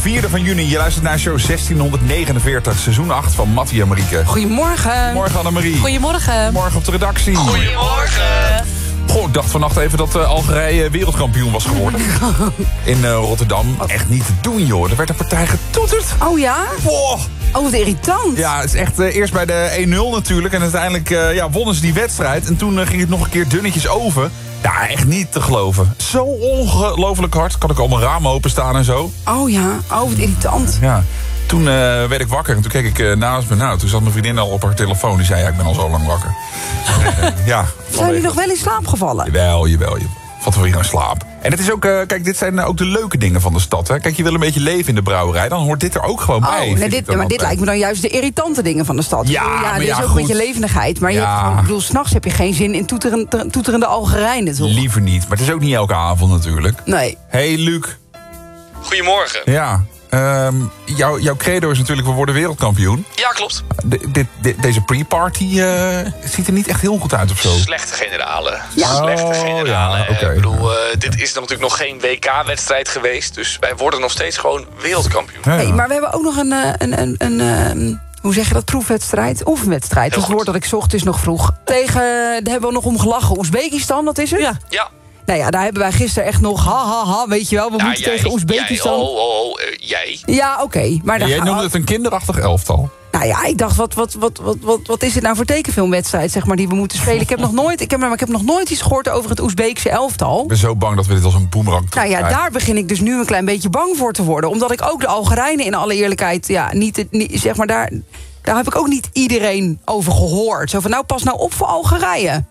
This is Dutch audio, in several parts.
4e van juni. Je luistert naar show 1649, seizoen 8 van Mattie en Marieke. Goedemorgen. Morgen Annemarie. Goedemorgen. Morgen op de redactie. Goedemorgen. Goh, ik dacht vannacht even dat Algerije wereldkampioen was geworden. In Rotterdam. Echt niet te doen, joh. Er werd een partij getoeterd. Oh ja? Wow. Oh, wat irritant. Ja, het is echt eerst bij de 1-0 natuurlijk. En uiteindelijk wonnen ze die wedstrijd. En toen ging het nog een keer dunnetjes over. Ja, echt niet te geloven. Zo ongelooflijk hard. Kan ik al mijn ramen openstaan en zo. Oh ja, oh wat irritant. Ja. Toen werd ik wakker en toen keek ik naast me. Nou, toen zat mijn vriendin al op haar telefoon. Die zei, ja, ik ben al zo lang wakker. Ja. Zijn jullie nog wel in slaap gevallen? Jawel. Valt wel weer in slaap. En het is ook, kijk, dit zijn ook de leuke dingen van de stad. Hè? Kijk, je wil een beetje leven in de brouwerij. Dan hoort dit er ook gewoon bij. Nee, dit lijkt me dan juist de irritante dingen van de stad. Ja, er is ook goed. een beetje levendigheid. Maar je hebt gewoon, ik bedoel, 's nachts heb je geen zin in toeterende Algerijnen, toch? Liever niet. Maar het is ook niet elke avond natuurlijk. Nee. Hey, Luc. Goedemorgen. Ja. Jouw credo is natuurlijk, we worden wereldkampioen. Ja, klopt. Deze pre-party ziet er niet echt heel goed uit of zo. Slechte generalen. Ja. Slechte generalen. Ja, oké. Ik bedoel, dit is natuurlijk nog geen WK-wedstrijd geweest. Dus wij worden nog steeds gewoon wereldkampioen. Ja. Hey, maar we hebben ook nog een hoe zeg je dat, proefwedstrijd? Oefenwedstrijd. Dat is het woord dat ik zocht, het is nog vroeg. Daar hebben we nog om gelachen. Oezbekistan, dat is het? Ja. Nou ja, daar hebben wij gisteren echt nog, weet je wel, we moeten tegen Oezbekistan. Jij. Ja, oké. Maar Jij noemde het een kinderachtig elftal. Nou ja, ik dacht, wat is dit nou voor tekenfilmwedstrijd, zeg maar, die we moeten spelen? Ik heb nog nooit iets gehoord over het Oezbeekse elftal. Ik ben zo bang dat we dit als een boemerang Nou ja, daar begin ik dus nu een klein beetje bang voor te worden. Omdat ik ook de Algerijnen in alle eerlijkheid, niet zeg maar, daar heb ik ook niet iedereen over gehoord. Zo van, nou, pas nou op voor Algerije.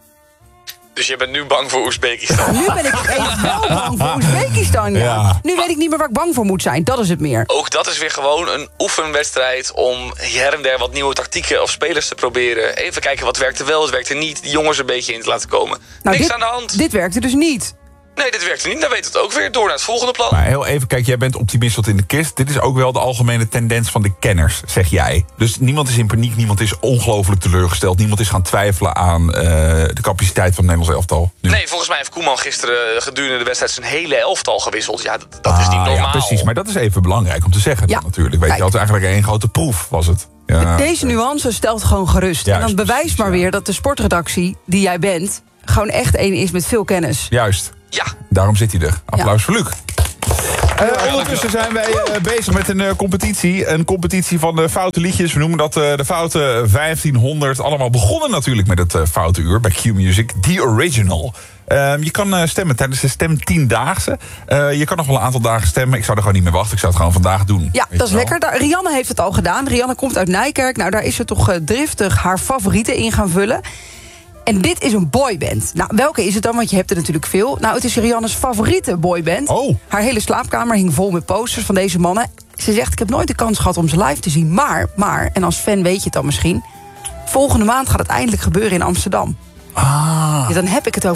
Dus je bent nu bang voor Oezbekistan? Nu ben ik opeens wel bang voor Oezbekistan, Ja. Nu weet ik niet meer waar ik bang voor moet zijn, dat is het meer. Ook dat is weer gewoon een oefenwedstrijd om her en der wat nieuwe tactieken of spelers te proberen. Even kijken wat werkte wel, wat werkte niet. Die jongens een beetje in te laten komen. Nou, Niks aan de hand. Dit werkte dus niet. Nee, dit werkte niet. Dan weet het ook weer. Door naar het volgende plan. Maar heel even, kijk, jij bent optimist tot in de kist. Dit is ook wel de algemene tendens van de kenners, zeg jij. Dus niemand is in paniek, niemand is ongelooflijk teleurgesteld. Niemand is gaan twijfelen aan de capaciteit van het Nederlands elftal. Nu. Nee, volgens mij heeft Koeman gisteren gedurende de wedstrijd zijn hele elftal gewisseld. Ja, dat is niet normaal. Ja, precies, maar dat is even belangrijk om te zeggen dan natuurlijk. Weet Kijk. je, had eigenlijk één grote proef, was het. Ja, Deze nuance stelt gewoon gerust. Juist, en dan bewijst precies, maar weer dat de sportredactie die jij bent gewoon echt één is met veel kennis. Juist, Ja, daarom zit hij er. Applaus voor Luc. Ondertussen zijn wij bezig met een competitie. Een competitie van de foute liedjes. We noemen dat de foute 1500. Allemaal begonnen natuurlijk met het foute uur bij Q-Music. The Original. Je kan stemmen tijdens de Stem 10-daagse. Je kan nog wel een aantal dagen stemmen. Ik zou er gewoon niet meer wachten. Ik zou het gewoon vandaag doen. Ja, Weet dat is je wel. lekker. Rianne heeft het al gedaan. Rianne komt uit Nijkerk. Nou, daar is ze toch driftig haar favorieten in gaan vullen. En dit is een boyband. Nou, welke is het dan? Want je hebt er natuurlijk veel. Nou, het is Rianne's favoriete boyband. Oh. Haar hele slaapkamer hing vol met posters van deze mannen. Ze zegt, ik heb nooit de kans gehad om ze live te zien. Maar, en als fan weet je het dan misschien, volgende maand gaat het eindelijk gebeuren in Amsterdam. Ah. Ja, dan heb ik het over